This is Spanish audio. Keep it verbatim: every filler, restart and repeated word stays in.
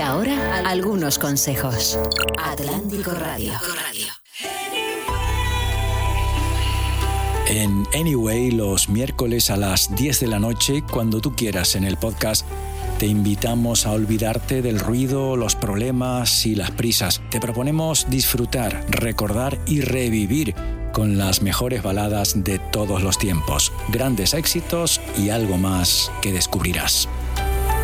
ahora, algunos consejos. Atlántico Radio. En Anyway, los miércoles a las diez de la noche, cuando tú quieras en el podcast, te invitamos a olvidarte del ruido, los problemas y las prisas. Te proponemos disfrutar, recordar y revivir con las mejores baladas de todos los tiempos, grandes éxitos y algo más que descubrirás.